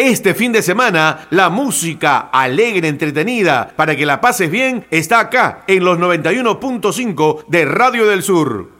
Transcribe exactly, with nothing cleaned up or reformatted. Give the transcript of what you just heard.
Este fin de semana, la música alegre, entretenida, para que la pases bien, está acá en los noventa y uno punto cinco de Radio del Sur.